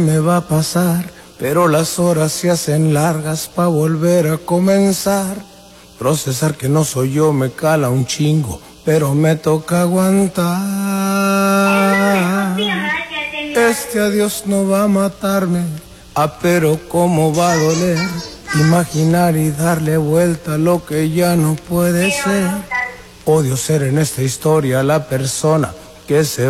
Me va a pasar, pero las horas se hacen largas pa' volver a comenzar. Procesar que no soy yo me cala un chingo, pero me toca aguantar. Este adiós no va a matarme, pero cómo va a doler. Imaginar y darle vuelta a lo que ya no puede ser. Odio ser en esta historia la persona que se